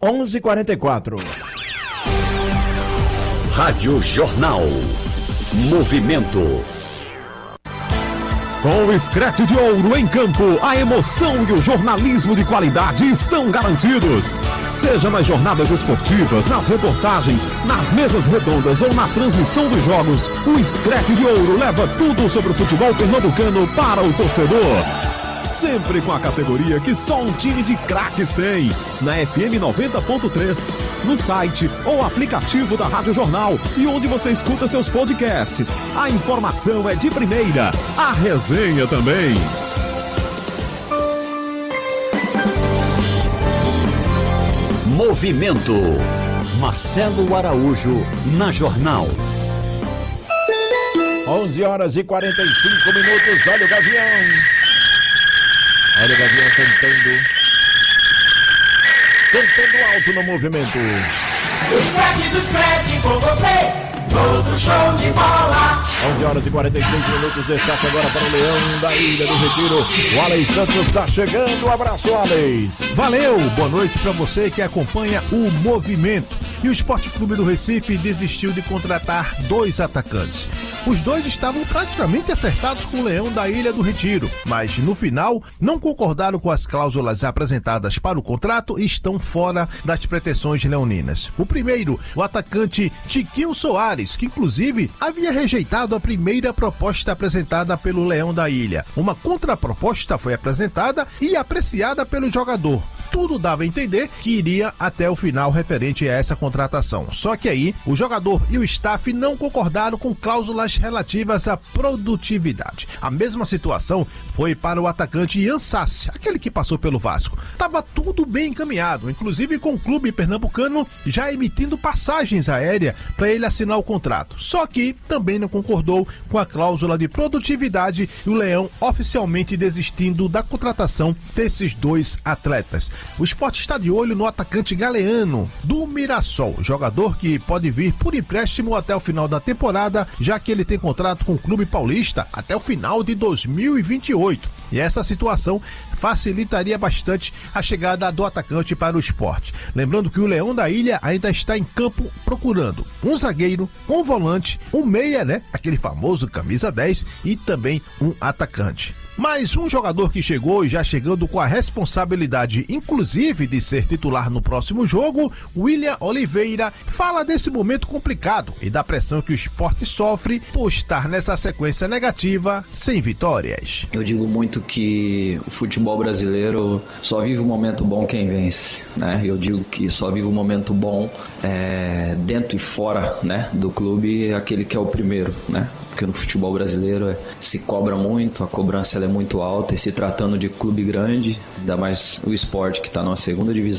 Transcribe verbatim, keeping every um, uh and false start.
onze e quarenta e quatro. Rádio Jornal. Movimento. Com o Screte de Ouro em campo, a emoção e o jornalismo de qualidade estão garantidos. Seja nas jornadas esportivas, nas reportagens, nas mesas redondas ou na transmissão dos jogos, o Screte de Ouro leva tudo sobre o futebol pernambucano para o torcedor. Sempre com a categoria que só um time de craques tem. Na F M noventa ponto três, no site ou aplicativo da Rádio Jornal e onde você escuta seus podcasts. A informação é de primeira, a resenha também. Movimento. Marcelo Araújo na Jornal. onze horas e quarenta e cinco minutos. Olha o Gavião. Olha o Gavião tentando. Tentando alto no movimento. O Screte do Screte com você. Todo show de bola. onze horas e quarenta e seis minutos. Destaque agora para o Leão da Ilha do Retiro. O Alex Santos está chegando. Um abraço, Alex. Valeu, boa noite para você que acompanha o movimento. E o Esporte Clube do Recife desistiu de contratar dois atacantes. Os dois estavam praticamente acertados com o Leão da Ilha do Retiro, mas no final não concordaram com as cláusulas apresentadas para o contrato e estão fora das pretensões leoninas. O primeiro, o atacante Tiquinho Soares, que inclusive havia rejeitado a primeira proposta apresentada pelo Leão da Ilha. Uma contraproposta foi apresentada e apreciada pelo jogador. Tudo dava a entender que iria até o final referente a essa contratação. Só que aí, o jogador e o staff não concordaram com cláusulas relativas à produtividade. A mesma situação foi para o atacante Ian Sassi, aquele que passou pelo Vasco. Tava tudo bem encaminhado, inclusive com o clube pernambucano já emitindo passagens aéreas para ele assinar o contrato. Só que também não concordou com a cláusula de produtividade e o Leão oficialmente desistindo da contratação desses dois atletas. O Sport está de olho no atacante Galeano, do Mirassol, jogador que pode vir por empréstimo até o final da temporada, já que ele tem contrato com o clube paulista até o final de dois mil e vinte e oito. E essa situação facilitaria bastante a chegada do atacante para o Sport. Lembrando que o Leão da Ilha ainda está em campo procurando um zagueiro, um volante, um meia, né? Aquele famoso camisa dez e também um atacante. Mas um jogador que chegou e já chegando com a responsabilidade, inclusive, de ser titular no próximo jogo, William Oliveira, fala desse momento complicado e da pressão que o Sport sofre por estar nessa sequência negativa sem vitórias. Eu digo muito que o futebol brasileiro só vive um momento bom quem vence, né? Eu digo que só vive um momento bom é, dentro e fora, né, do clube, aquele que é o primeiro, né? Porque no futebol brasileiro é, se cobra muito, a cobrança ela é muito alta, e se tratando de clube grande, ainda mais o Sport que está numa segunda divisão,